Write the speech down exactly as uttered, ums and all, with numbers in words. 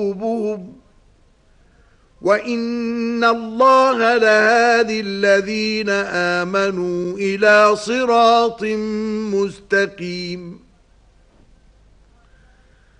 قلوبهم وَإِنَّ اللَّهَ لَهَادِ الَّذِينَ آمَنُوا إِلَى صِرَاطٍ مُسْتَقِيمٍ.